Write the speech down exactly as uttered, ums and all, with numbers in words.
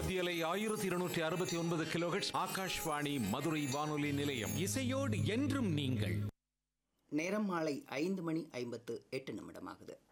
மத்தியலை ஆயிரத்தி இருநூற்றி அறுபத்தி ஒன்பது கிலோஹெர்ட்ஸ் ஆகாஷ்வாணி மதுரை வானொலி நிலையம். இசையோடு என்றும் நீங்கள். நேரம் மாலை ஐந்து மணி ஐம்பத்து எட்டு நிமிடமாகுது.